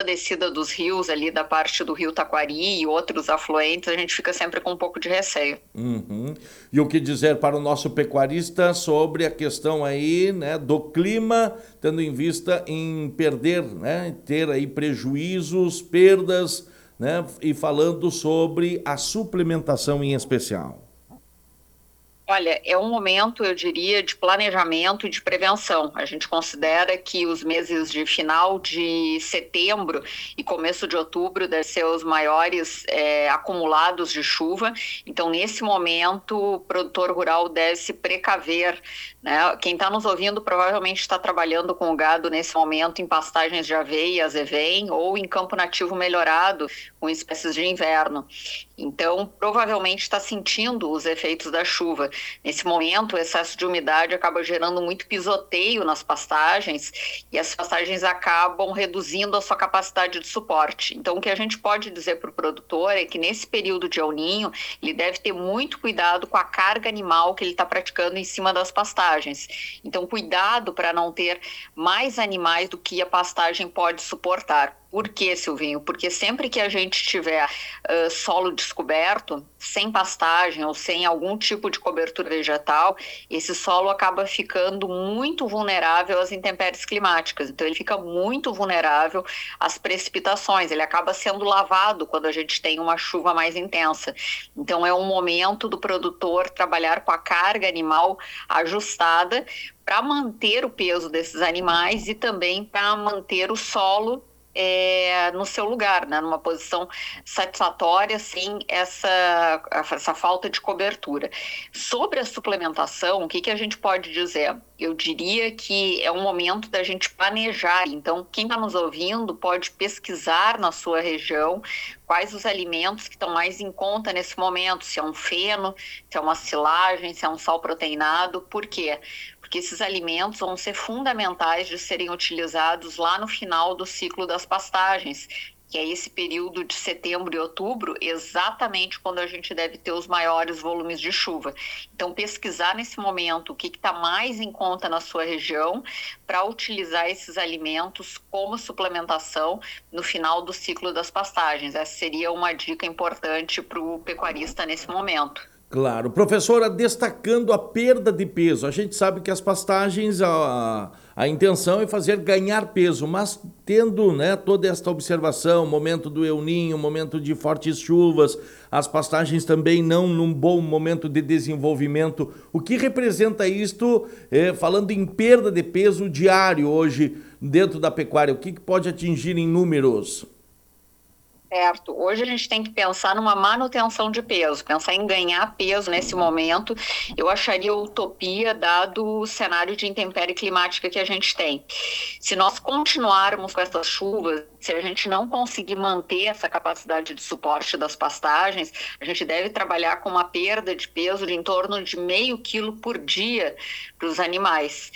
descida dos rios ali da parte do rio Taquari e outros afluentes, a gente fica sempre com um pouco de receio. Uhum. E o que dizer para o nosso pecuarista sobre a questão aí, né, do clima, tendo em vista em perder, né, ter aí prejuízos, perdas, né, e falando sobre a suplementação em especial? Olha, é um momento, eu diria, de planejamento e de prevenção. A gente considera que os meses de final de setembro e começo de outubro devem ser os maiores acumulados de chuva. Então, nesse momento, o produtor rural deve se precaver, né? Quem está nos ouvindo provavelmente está trabalhando com o gado nesse momento em pastagens de aveia, azevém, ou em campo nativo melhorado, com espécies de inverno. Então, provavelmente está sentindo os efeitos da chuva. Nesse momento, o excesso de umidade acaba gerando muito pisoteio nas pastagens e as pastagens acabam reduzindo a sua capacidade de suporte. Então, o que a gente pode dizer para o produtor é que nesse período de El Niño, ele deve ter muito cuidado com a carga animal que ele está praticando em cima das pastagens. Então, cuidado para não ter mais animais do que a pastagem pode suportar. Por quê, Silvinho? Porque sempre que a gente tiver solo descoberto, sem pastagem ou sem algum tipo de cobertura vegetal, esse solo acaba ficando muito vulnerável às intempéries climáticas. Então, ele fica muito vulnerável às precipitações. Ele acaba sendo lavado quando a gente tem uma chuva mais intensa. Então, é um momento do produtor trabalhar com a carga animal ajustada para manter o peso desses animais e também para manter o solo no seu lugar, né, numa posição satisfatória, sem essa falta de cobertura. Sobre a suplementação, o que a gente pode dizer? Eu diria que é um momento da gente planejar. Então, quem está nos ouvindo pode pesquisar na sua região quais os alimentos que estão mais em conta nesse momento, se é um feno, se é uma silagem, se é um sal proteinado. Por quê? Porque esses alimentos vão ser fundamentais de serem utilizados lá no final do ciclo das pastagens, que é esse período de setembro e outubro, exatamente quando a gente deve ter os maiores volumes de chuva. Então, pesquisar nesse momento o que está mais em conta na sua região para utilizar esses alimentos como suplementação no final do ciclo das pastagens. Essa seria uma dica importante para o pecuarista nesse momento. Claro. Professora, destacando a perda de peso, a gente sabe que as pastagens, a intenção é fazer ganhar peso, mas tendo, né, toda esta observação, momento do El Niño, momento de fortes chuvas, as pastagens também não num bom momento de desenvolvimento, o que representa isto, falando em perda de peso diário hoje dentro da pecuária, o que pode atingir em números? Certo. Hoje a gente tem que pensar numa manutenção de peso, pensar em ganhar peso nesse momento. Eu acharia utopia, dado o cenário de intempérie climática que a gente tem. Se nós continuarmos com essas chuvas, se a gente não conseguir manter essa capacidade de suporte das pastagens, a gente deve trabalhar com uma perda de peso de em torno de meio quilo por dia para os animais.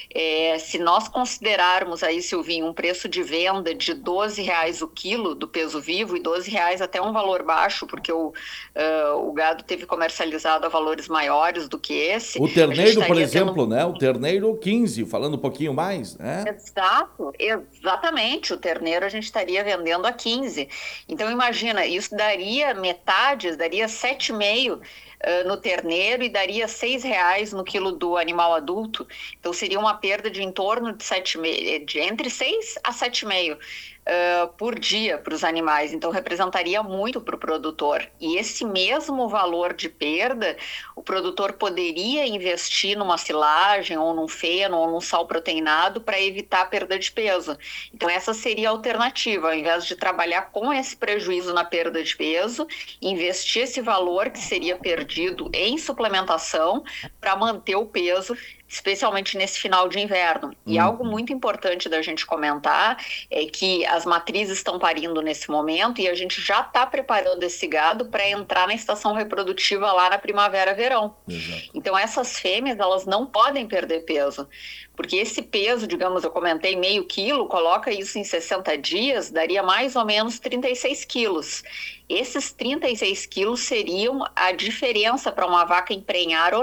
Se nós considerarmos aí, Silvinho, um preço de venda de R$ 12 o quilo do peso vivo, e R$ 12 até um valor baixo, porque o gado teve comercializado a valores maiores do que esse. O terneiro, por exemplo, né? O terneiro 15, falando um pouquinho mais, né? Exato, exatamente. O terneiro a gente estaria vendendo a 15. Então, imagina, isso daria metade, daria 7,5 no terneiro e daria R$ 6 no quilo do animal adulto. Então, seria uma perda de em torno de 7,5, de entre 6 a 7,5 por dia para os animais. Então, representaria muito para o produtor. E esse mesmo valor de perda, o produtor poderia investir numa silagem, ou num feno, ou num sal proteinado para evitar a perda de peso. Então, essa seria a alternativa. Ao invés de trabalhar com esse prejuízo na perda de peso, investir esse valor que seria perdido em suplementação para manter o peso, especialmente nesse final de inverno. E algo muito importante da gente comentar é que as matrizes estão parindo nesse momento e a gente já está preparando esse gado para entrar na estação reprodutiva lá na primavera-verão. Então, essas fêmeas, elas não podem perder peso, porque esse peso, digamos, eu comentei meio quilo, coloca isso em 60 dias, daria mais ou menos 36 quilos. Esses 36 quilos seriam a diferença para uma vaca emprenhar ou não.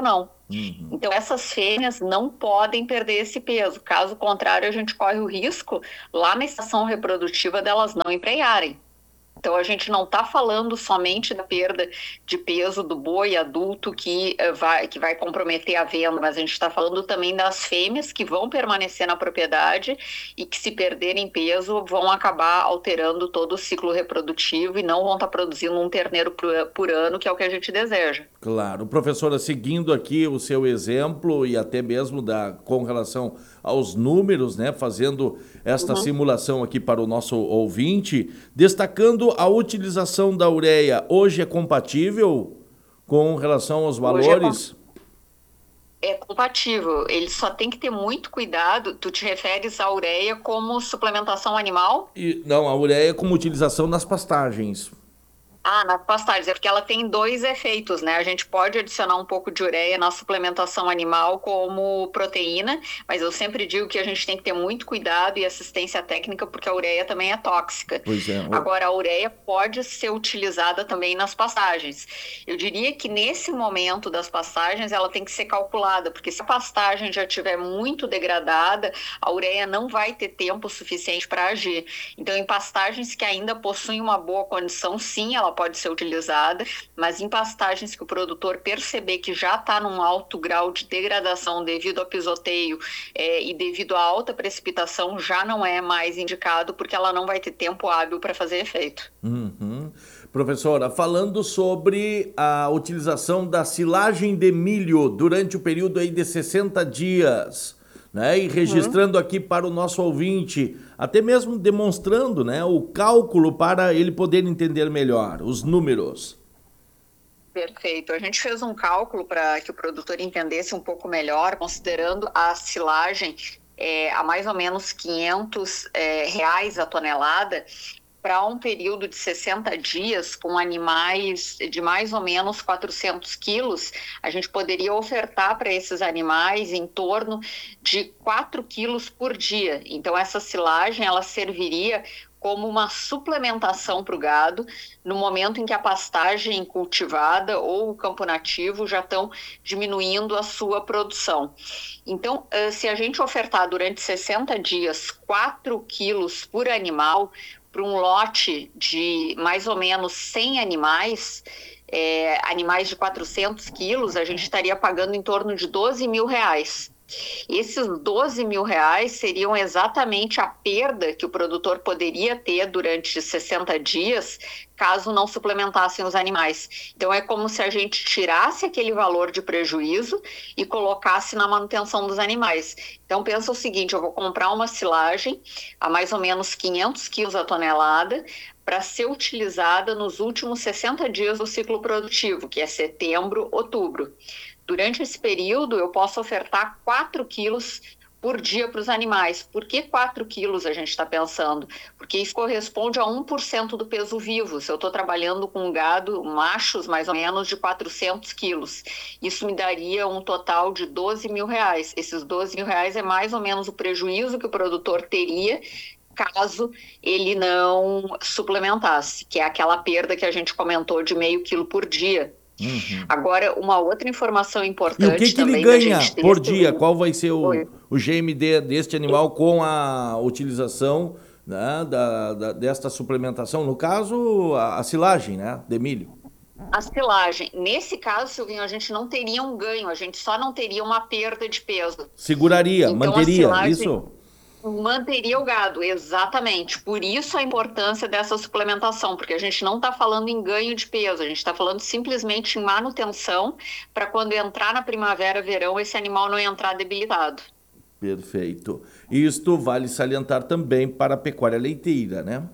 Uhum. Então, essas fêmeas não podem perder esse peso. Caso contrário, a gente corre o risco, lá na estação reprodutiva, delas não emprenharem. Então, a gente não está falando somente da perda de peso do boi adulto que vai comprometer a venda, mas a gente está falando também das fêmeas que vão permanecer na propriedade e que, se perderem peso, vão acabar alterando todo o ciclo reprodutivo e não vão estar produzindo um terneiro por ano, que é o que a gente deseja. Claro. Professora, seguindo aqui o seu exemplo e até mesmo com relação aos números, né, fazendo esta Uhum. simulação aqui para o nosso ouvinte, destacando a utilização da ureia, hoje é compatível com relação aos Hoje valores? é compatível, ele só tem que ter muito cuidado. Tu te referes à ureia como suplementação animal? E, não, a ureia como utilização nas pastagens. Ah, nas pastagens, é porque ela tem dois efeitos, né? A gente pode adicionar um pouco de ureia na suplementação animal como proteína, mas eu sempre digo que a gente tem que ter muito cuidado e assistência técnica, porque a ureia também é tóxica. Pois é. Agora, a ureia pode ser utilizada também nas pastagens. Eu diria que nesse momento das pastagens, ela tem que ser calculada, porque se a pastagem já estiver muito degradada, a ureia não vai ter tempo suficiente para agir. Então, em pastagens que ainda possuem uma boa condição, sim, ela pode ser utilizada, mas em pastagens que o produtor perceber que já está num alto grau de degradação devido ao pisoteio e devido à alta precipitação, já não é mais indicado, porque ela não vai ter tempo hábil para fazer efeito. Uhum. Professora, falando sobre a utilização da silagem de milho durante o período aí de 60 dias, né? E Uhum. registrando aqui para o nosso ouvinte, até mesmo demonstrando, né, o cálculo para ele poder entender melhor os números. Perfeito. A gente fez um cálculo para que o produtor entendesse um pouco melhor, considerando a silagem a mais ou menos R$ 500 a tonelada, para um período de 60 dias, com animais de mais ou menos 400 quilos, a gente poderia ofertar para esses animais em torno de 4 quilos por dia. Então, essa silagem, ela serviria como uma suplementação para o gado, no momento em que a pastagem cultivada ou o campo nativo já estão diminuindo a sua produção. Então, se a gente ofertar durante 60 dias 4 quilos por animal, para um lote de mais ou menos 100 animais, animais de 400 quilos, a gente estaria pagando em torno de R$ 12.000. Esses R$ 12.000 seriam exatamente a perda que o produtor poderia ter durante 60 dias, caso não suplementassem os animais. Então, é como se a gente tirasse aquele valor de prejuízo e colocasse na manutenção dos animais. Então, pensa o seguinte: eu vou comprar uma silagem a mais ou menos 500 quilos a tonelada, para ser utilizada nos últimos 60 dias do ciclo produtivo, que é setembro, outubro. Durante esse período, eu posso ofertar 4 quilos por dia para os animais. Por que 4 quilos a gente está pensando? Porque isso corresponde a 1% do peso vivo. Se eu estou trabalhando com gado, machos mais ou menos de 400 quilos, isso me daria um total de R$ 12.000. Esses R$ 12.000 é mais ou menos o prejuízo que o produtor teria caso ele não suplementasse, que é aquela perda que a gente comentou de meio quilo por dia. Uhum. Agora, uma outra informação E o que importante que ele também da ganha gente ter por dia? esse... Qual vai ser Oi. o GMD deste animal com a utilização, né, desta suplementação? No caso, a silagem, né, de milho. A silagem. Nesse caso, Silvinho, a gente não teria um ganho, a gente só não teria uma perda de peso. Seguraria, Então, a manteria, silagem isso? manteria o gado, exatamente. Por isso a importância dessa suplementação, porque a gente não está falando em ganho de peso, a gente está falando simplesmente em manutenção, para quando entrar na primavera, verão, esse animal não entrar debilitado. Perfeito. Isto vale salientar também para a pecuária leiteira, né?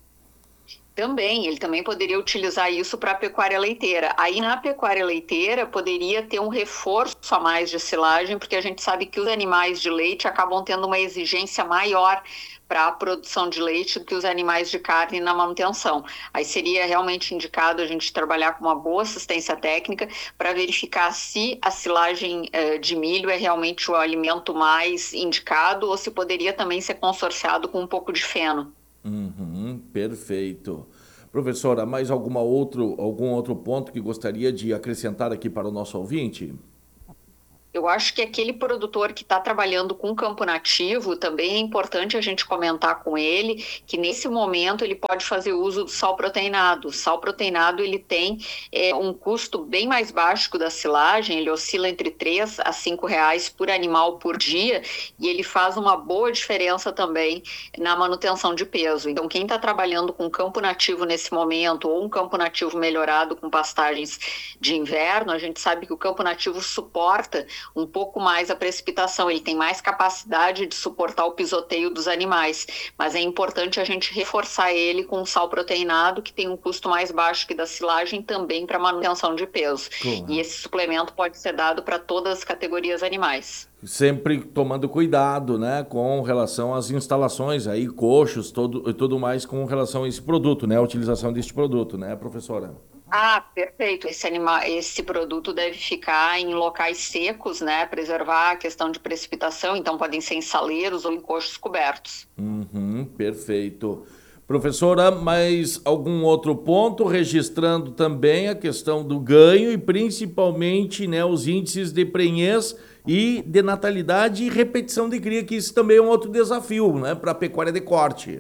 Também, ele também poderia utilizar isso para a pecuária leiteira. Aí na pecuária leiteira poderia ter um reforço a mais de silagem, porque a gente sabe que os animais de leite acabam tendo uma exigência maior para a produção de leite do que os animais de carne na manutenção. Aí seria realmente indicado a gente trabalhar com uma boa assistência técnica para verificar se a silagem de milho é realmente o alimento mais indicado ou se poderia também ser consorciado com um pouco de feno. Uhum, perfeito. Professora, mais algum outro ponto que gostaria de acrescentar aqui para o nosso ouvinte? Eu acho que aquele produtor que está trabalhando com campo nativo, também é importante a gente comentar com ele que nesse momento ele pode fazer uso do sal proteinado. O sal proteinado ele tem um custo bem mais baixo que o da silagem, ele oscila entre R$ 3 a R$ 5 por animal por dia e ele faz uma boa diferença também na manutenção de peso. Então quem está trabalhando com campo nativo nesse momento ou um campo nativo melhorado com pastagens de inverno, a gente sabe que o campo nativo suporta um pouco mais a precipitação, ele tem mais capacidade de suportar o pisoteio dos animais, mas é importante a gente reforçar ele com sal proteinado, que tem um custo mais baixo que da silagem também para manutenção de peso. E esse suplemento pode ser dado para todas as categorias animais. Sempre tomando cuidado, né, com relação às instalações aí, coxos, tudo mais com relação a esse produto, né, a utilização deste produto, né, professora? Perfeito. Esse produto deve ficar em locais secos, né? Preservar a questão de precipitação, então podem ser em saleiros ou em coxos cobertos. Perfeito. Professora, mais algum outro ponto, registrando também a questão do ganho e principalmente, né, os índices de prenhez e de natalidade e repetição de cria, que isso também é um outro desafio, né, para a pecuária de corte.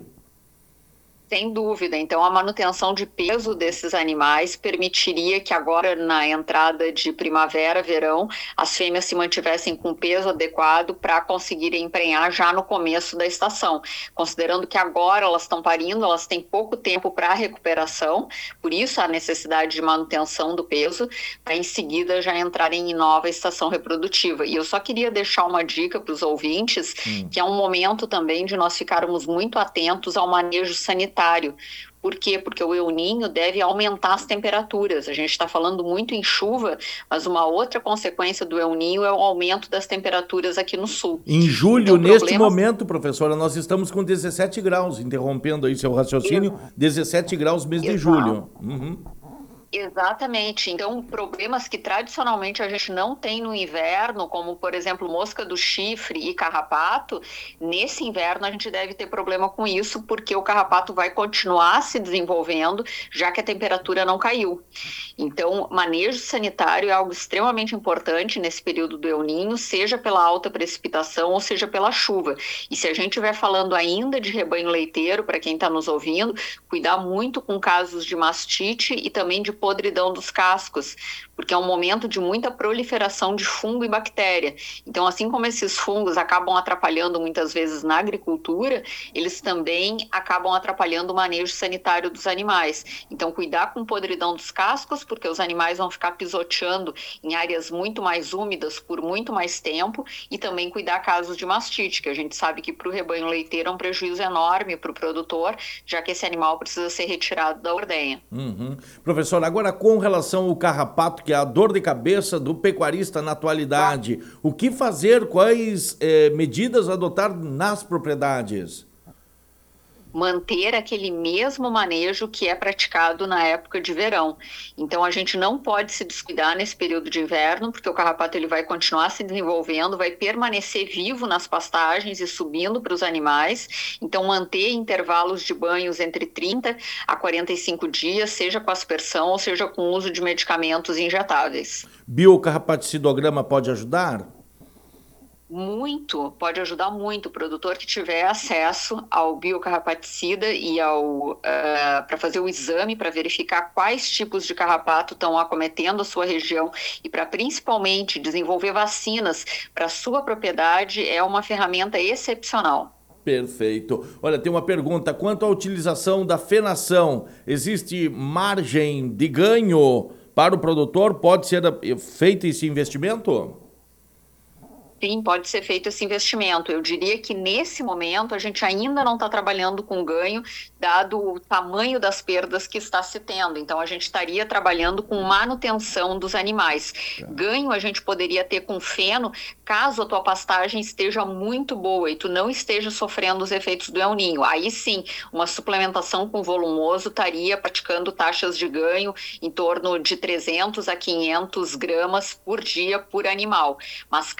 Sem dúvida. Então, a manutenção de peso desses animais permitiria que agora, na entrada de primavera, verão, as fêmeas se mantivessem com peso adequado para conseguirem emprenhar já no começo da estação. Considerando que agora elas estão parindo, elas têm pouco tempo para recuperação, por isso a necessidade de manutenção do peso, para em seguida já entrarem em nova estação reprodutiva. E eu só queria deixar uma dica para os ouvintes, que é um momento também de nós ficarmos muito atentos ao manejo sanitário. Por quê? Porque o El Niño deve aumentar as temperaturas. A gente está falando muito em chuva, mas uma outra consequência do El Niño é o aumento das temperaturas aqui no sul. Em julho, então, neste momento, professora, nós estamos com 17 graus, interrompendo aí seu raciocínio, 17 graus mês de julho. Exatamente. Então, problemas que tradicionalmente a gente não tem no inverno, como, por exemplo, mosca do chifre e carrapato, nesse inverno a gente deve ter problema com isso, porque o carrapato vai continuar se desenvolvendo, já que a temperatura não caiu. Então, manejo sanitário é algo extremamente importante nesse período do El Niño, seja pela alta precipitação ou seja pela chuva. E se a gente estiver falando ainda de rebanho leiteiro, para quem está nos ouvindo, cuidar muito com casos de mastite e também de podridão dos cascos, porque é um momento de muita proliferação de fungo e bactéria. Então, assim como esses fungos acabam atrapalhando muitas vezes na agricultura, eles também acabam atrapalhando o manejo sanitário dos animais. Então, cuidar com podridão dos cascos, porque os animais vão ficar pisoteando em áreas muito mais úmidas por muito mais tempo, e também cuidar casos de mastite, que a gente sabe que para o rebanho leiteiro é um prejuízo enorme para o produtor, já que esse animal precisa ser retirado da ordenha. Professor, agora com relação ao carrapato, que é a dor de cabeça do pecuarista na atualidade, o que fazer, quais medidas adotar nas propriedades? Manter aquele mesmo manejo que é praticado na época de verão. Então, a gente não pode se descuidar nesse período de inverno, porque o carrapato ele vai continuar se desenvolvendo, vai permanecer vivo nas pastagens e subindo para os animais. Então, manter intervalos de banhos entre 30 a 45 dias, seja com aspersão ou seja com uso de medicamentos injetáveis. Biocarrapaticidograma pode ajudar? Muito, pode ajudar muito o produtor que tiver acesso ao biocarrapaticida e para fazer o exame para verificar quais tipos de carrapato estão acometendo a sua região e para principalmente desenvolver vacinas para a sua propriedade é uma ferramenta excepcional. Perfeito. Olha, tem uma pergunta. Quanto à utilização da fenação, existe margem de ganho para o produtor? Pode ser feito esse investimento? Sim, pode ser feito esse investimento. Eu diria que nesse momento a gente ainda não está trabalhando com ganho, dado o tamanho das perdas que está se tendo. Então a gente estaria trabalhando com manutenção dos animais. Ganho a gente poderia ter com feno, caso a tua pastagem esteja muito boa e tu não esteja sofrendo os efeitos do El Niño. Aí sim, uma suplementação com volumoso estaria praticando taxas de ganho em torno de 300 a 500 gramas por dia por animal. Mas caso a pastagem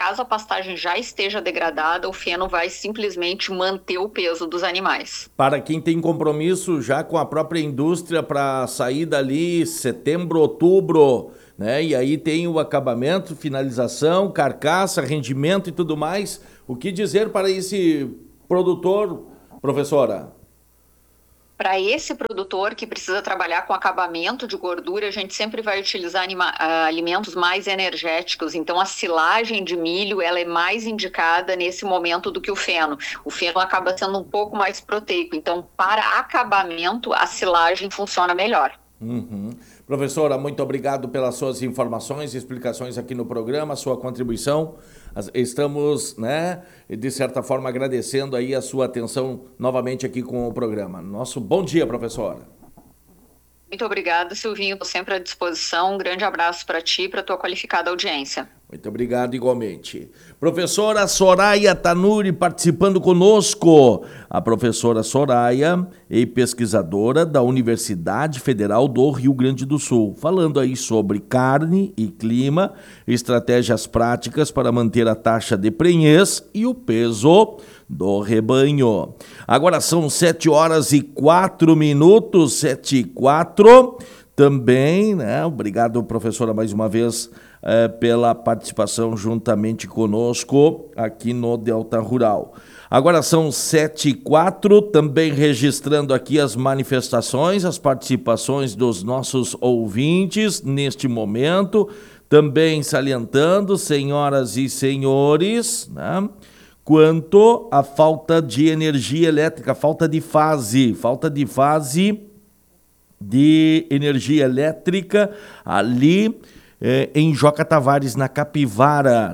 pastagem já esteja degradada, o feno vai simplesmente manter o peso dos animais. Para quem tem compromisso já com a própria indústria para sair dali setembro, outubro, né? E aí tem o acabamento, finalização, carcaça, rendimento e tudo mais. O que dizer para esse produtor, professora? Para esse produtor que precisa trabalhar com acabamento de gordura, a gente sempre vai utilizar alimentos mais energéticos. Então, a silagem de milho ela é mais indicada nesse momento do que o feno. O feno acaba sendo um pouco mais proteico. Então, para acabamento, a silagem funciona melhor. Uhum. Professora, muito obrigado pelas suas informações e explicações aqui no programa, sua contribuição. Estamos, né, de certa forma, agradecendo aí a sua atenção novamente aqui com o programa. Nosso bom dia, professora. Muito obrigada, Silvinho. Estou sempre à disposição. Um grande abraço para ti e para a tua qualificada audiência. Muito obrigado igualmente. Professora Soraya Tanuri participando conosco. A professora Soraya é pesquisadora da Universidade Federal do Rio Grande do Sul, falando aí sobre carne e clima, estratégias práticas para manter a taxa de prenhez e o peso do rebanho. Agora são 7h04, 7h04. Também, né? Obrigado, professora, mais uma vez, pela participação juntamente conosco aqui no Delta Rural. Agora são 7h04, também registrando aqui as manifestações, as participações dos nossos ouvintes neste momento, também salientando, senhoras e senhores, né? Quanto à falta de energia elétrica, falta de fase de energia elétrica ali em Joca Tavares, na Capivara,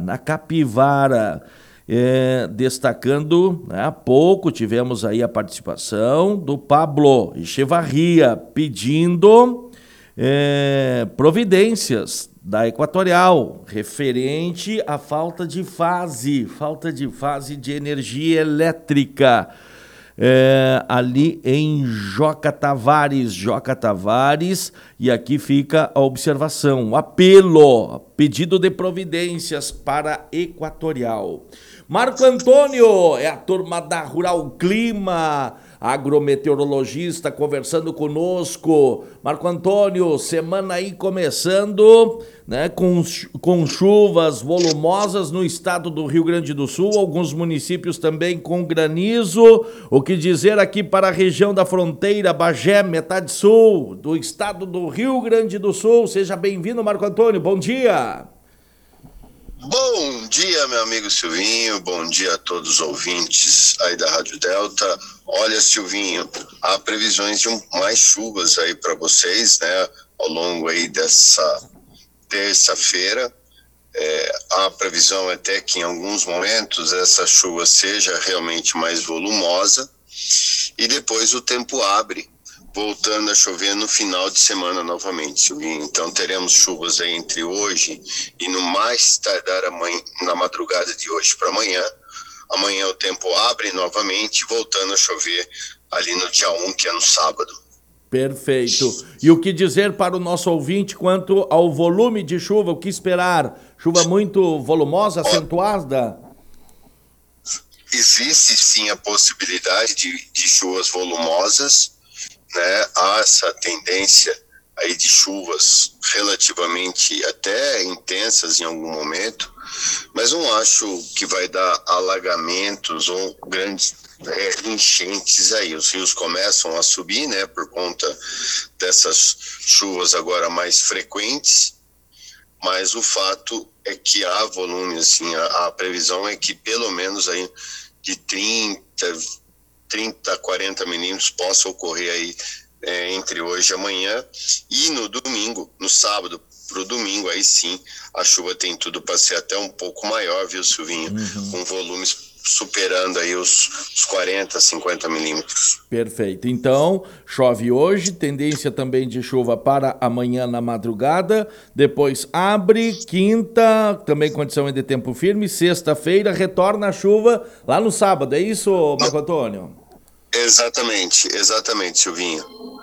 destacando, né, há pouco tivemos aí a participação do Pablo Echevarria pedindo providências da Equatorial referente à falta de fase de energia elétrica. Ali em Joca Tavares, e aqui fica a observação, o apelo, pedido de providências para Equatorial. Marco Antônio, é a turma da Rural Clima, agrometeorologista, conversando conosco. Marco Antônio, semana aí começando, né, com chuvas volumosas no estado do Rio Grande do Sul, alguns municípios também com granizo. O que dizer aqui para a região da fronteira, Bagé, metade sul do estado do Rio Grande do Sul. Seja bem-vindo, Marco Antônio, bom dia. Bom dia, meu amigo Silvinho, bom dia a todos os ouvintes aí da Rádio Delta. Olha, Silvinho, há previsões de mais chuvas aí para vocês, né, ao longo aí dessa terça-feira. A previsão é até que em alguns momentos essa chuva seja realmente mais volumosa e depois o tempo abre, voltando a chover no final de semana novamente, Silvinho. Então teremos chuvas aí entre hoje e no mais tardar amanhã, na madrugada de hoje para amanhã. Amanhã o tempo abre novamente, voltando a chover ali no dia 1, que é no sábado. Perfeito. E o que dizer para o nosso ouvinte quanto ao volume de chuva? O que esperar? Chuva muito volumosa, acentuada? Existe sim a possibilidade de chuvas volumosas, né? Há essa tendência aí de chuvas relativamente até intensas em algum momento, mas não acho que vai dar alagamentos ou grandes enchentes aí. Os rios começam a subir, né, por conta dessas chuvas agora mais frequentes, mas o fato é que há volume, assim, a previsão é que pelo menos aí de 30 a 40 milímetros possa ocorrer aí entre hoje e amanhã, e no domingo, no sábado pro domingo, aí sim, a chuva tem tudo para ser até um pouco maior, viu, Silvinho? Com volumes superando aí os 40, 50 milímetros. Perfeito. Então, chove hoje, tendência também de chuva para amanhã na madrugada, depois abre, quinta, também condição de tempo firme, sexta-feira retorna a chuva lá no sábado, é isso, Marco Antônio? Exatamente, Silvinho.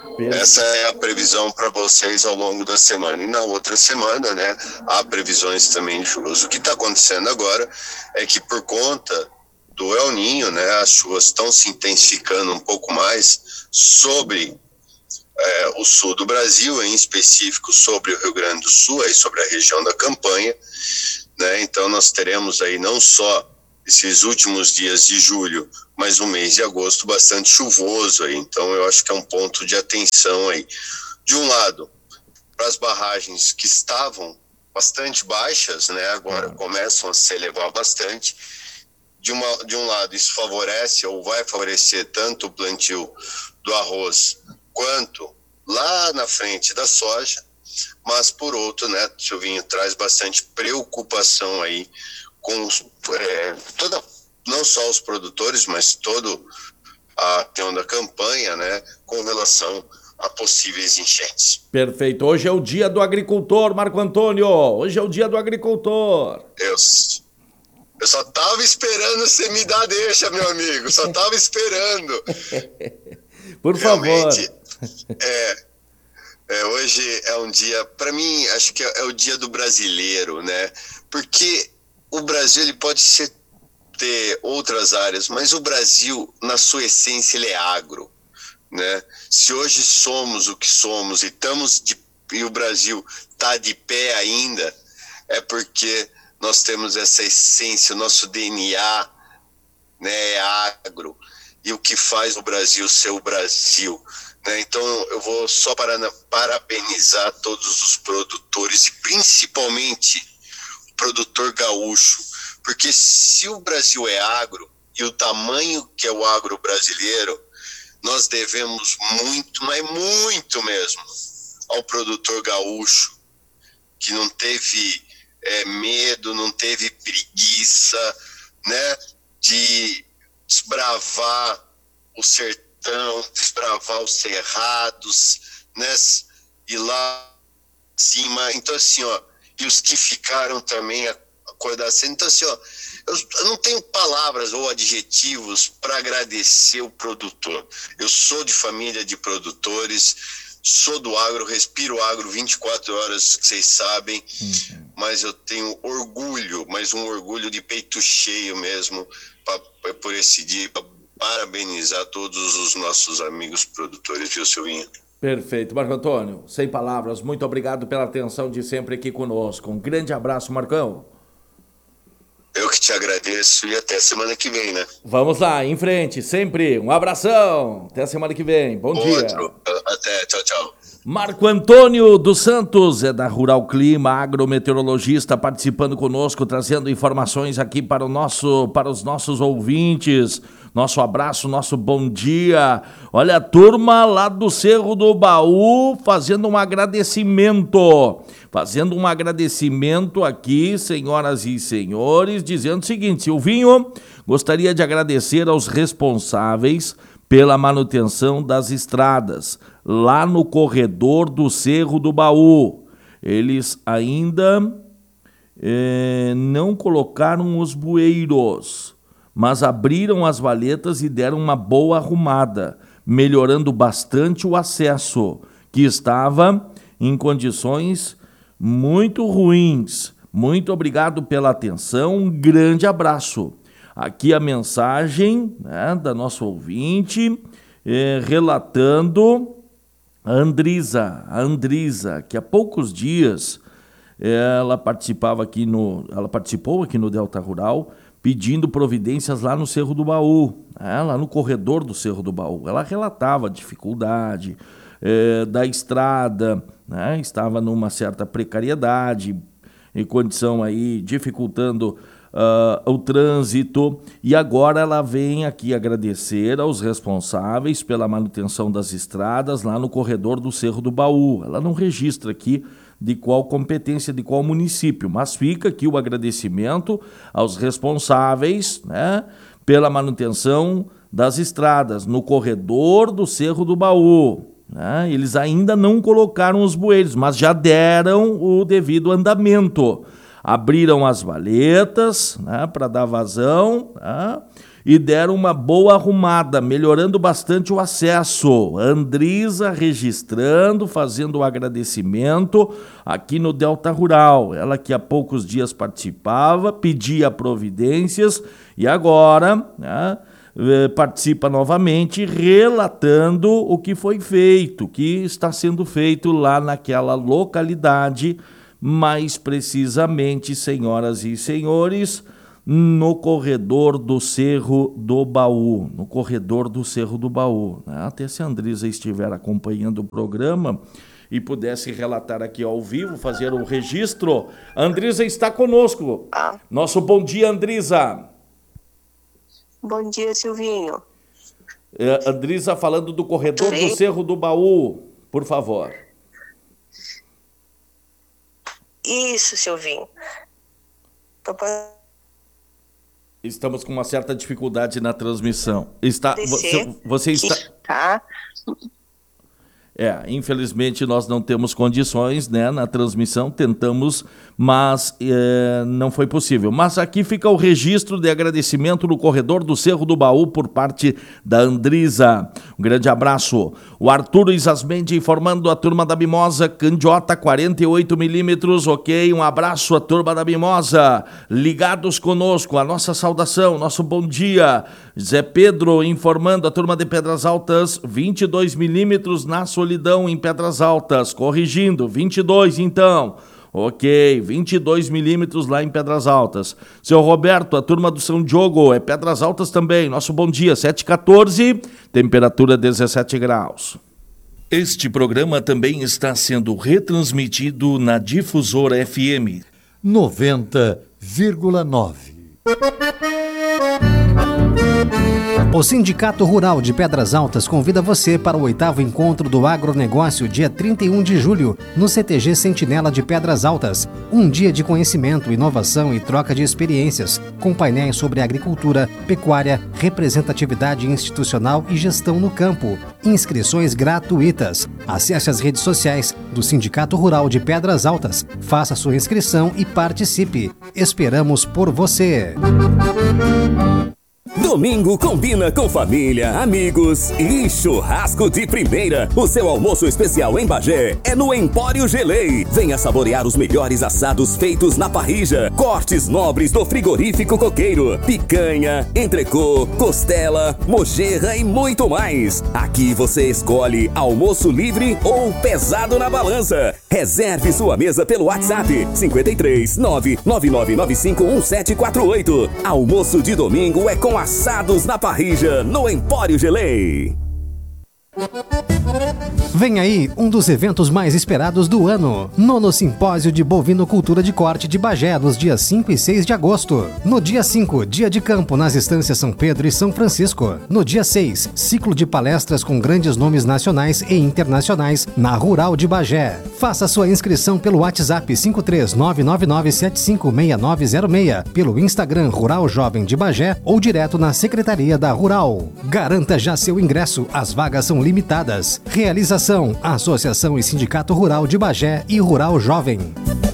Essa é a previsão para vocês ao longo da semana. E na outra semana, né, há previsões também de chuvas. O que está acontecendo agora é que por conta do El Niño, né, as chuvas estão se intensificando um pouco mais sobre o sul do Brasil, em específico sobre o Rio Grande do Sul, aí sobre a região da Campanha, né? Então nós teremos aí não só esses últimos dias de julho, mas um mês de agosto bastante chuvoso aí. Então eu acho que é um ponto de atenção aí. De um lado, para as barragens que estavam bastante baixas, né, agora começam a se elevar bastante. De um lado, isso favorece ou vai favorecer tanto o plantio do arroz quanto lá na frente da soja, mas por outro, né, o Silvinho traz bastante preocupação aí com não só os produtores, mas todo a questão da campanha, né, com relação a possíveis enchentes. Perfeito. Hoje é o dia do agricultor, Marco Antônio. Hoje é o dia do agricultor. Eu só tava esperando você me dar deixa, meu amigo. Só tava esperando. Por favor. Hoje é um dia, para mim, acho que é o dia do brasileiro, né? Porque o Brasil, ele pode ter outras áreas, mas o Brasil, na sua essência, ele é agro, né? Se hoje somos o que somos e o Brasil está de pé ainda, é porque nós temos essa essência, o nosso DNA, né, é agro, e o que faz o Brasil ser o Brasil, né? Então eu vou só parabenizar todos os produtores e principalmente o produtor gaúcho, porque se o Brasil é agro e o tamanho que é o agro brasileiro, nós devemos muito, mas muito mesmo, ao produtor gaúcho, que não teve medo, não teve preguiça, né, de desbravar o sertão, desbravar os cerrados, né, e lá em cima. Então assim, ó, e os que ficaram também acordar cedo. Então assim, ó, eu não tenho palavras ou adjetivos para agradecer o produtor. Eu sou de família de produtores, sou do agro, respiro agro 24 horas, vocês sabem, mas eu tenho orgulho, mas um orgulho de peito cheio mesmo, por esse dia, para parabenizar todos os nossos amigos produtores, viu, Silvinho? Perfeito, Marco Antônio, sem palavras, muito obrigado pela atenção de sempre aqui conosco. Um grande abraço, Marcão. Eu que te agradeço e até semana que vem, né? Vamos lá, em frente, sempre. Um abração. Até semana que vem. Bom dia. Até, tchau, tchau. Marco Antônio dos Santos, é da Rural Clima, agrometeorologista, participando conosco, trazendo informações aqui para os nossos ouvintes. Nosso abraço, nosso bom dia. Olha a turma lá do Cerro do Baú fazendo um agradecimento. Fazendo um agradecimento aqui, senhoras e senhores, dizendo o seguinte: Silvinho, gostaria de agradecer aos responsáveis pela manutenção das estradas lá no corredor do Cerro do Baú. Eles ainda não colocaram os bueiros, mas abriram as valetas e deram uma boa arrumada, melhorando bastante o acesso, que estava em condições muito ruins. Muito obrigado pela atenção, um grande abraço. Aqui a mensagem, né, da nossa ouvinte, relatando a Andrisa, que há poucos dias ela participou aqui no Delta Rural, pedindo providências lá no Cerro do Baú, lá no corredor do Cerro do Baú. Ela relatava a dificuldade da estrada, né, estava numa certa precariedade, em condição aí, dificultando o trânsito, e agora ela vem aqui agradecer aos responsáveis pela manutenção das estradas lá no corredor do Cerro do Baú. Ela não registra aqui de qual competência, de qual município, mas fica aqui o agradecimento aos responsáveis, né, pela manutenção das estradas no corredor do Cerro do Baú. Né? Eles ainda não colocaram os bueiros, mas já deram o devido andamento. Abriram as valetas, né, para dar vazão, né, e deram uma boa arrumada, melhorando bastante o acesso. Andrisa registrando, fazendo o agradecimento aqui no Delta Rural. Ela que há poucos dias participava, pedia providências e agora, né, participa novamente, relatando o que foi feito, o que está sendo feito lá naquela localidade, mais precisamente, senhoras e senhores, no corredor do Cerro do Baú. No corredor do Cerro do Baú. Até se a Andrisa estiver acompanhando o programa e pudesse relatar aqui ao vivo, fazer um registro. Andrisa está conosco. Nosso bom dia, Andrisa. Bom dia, Silvinho. Andrisa falando do corredor do Cerro do Baú, por favor. Isso, Silvinho. Estamos com uma certa dificuldade na transmissão. Você está... Tá. Infelizmente nós não temos condições, né, na transmissão, tentamos, mas não foi possível. Mas aqui fica o registro de agradecimento no corredor do Cerro do Baú por parte da Andrisa. Um grande abraço. O Arturo Isasmendi informando a turma da Mimosa, candiota 48mm, ok? Um abraço à turma da Mimosa, ligados conosco, a nossa saudação, nosso bom dia. Zé Pedro informando a turma de Pedras Altas, 22mm na Solidão em Pedras Altas, corrigindo, 22 então, ok, 22mm lá em Pedras Altas. Seu Roberto, a turma do São Diogo, é Pedras Altas também, nosso bom dia, 7h14, temperatura 17 graus. Este programa também está sendo retransmitido na Difusora FM 90,9. O Sindicato Rural de Pedras Altas convida você para o 8º Encontro do Agronegócio, dia 31 de julho, no CTG Sentinela de Pedras Altas. Um dia de conhecimento, inovação e troca de experiências, com painéis sobre agricultura, pecuária, representatividade institucional e gestão no campo. Inscrições gratuitas. Acesse as redes sociais do Sindicato Rural de Pedras Altas, faça sua inscrição e participe. Esperamos por você. Domingo combina com família, amigos e churrasco de primeira. O seu almoço especial em Bagé é no Empório Gelei. Venha saborear os melhores assados feitos na parrilla, cortes nobres do frigorífico coqueiro, picanha, entrecô, costela, mojerra e muito mais. Aqui você escolhe almoço livre ou pesado na balança. Reserve sua mesa pelo WhatsApp 53 99995 1748. Almoço de domingo é com assados na parrilla no Empório Gelei. Vem aí um dos eventos mais esperados do ano. Nono Simpósio de Bovinocultura de Corte de Bagé, nos dias 5 e 6 de agosto. No dia 5, dia de campo nas estâncias São Pedro e São Francisco. No dia 6, ciclo de palestras com grandes nomes nacionais e internacionais na Rural de Bagé. Faça sua inscrição pelo WhatsApp 53999756906, pelo Instagram Rural Jovem de Bagé ou direto na Secretaria da Rural. Garanta já seu ingresso, as vagas são limitadas. Realização: Associação e Sindicato Rural de Bagé e Rural Jovem.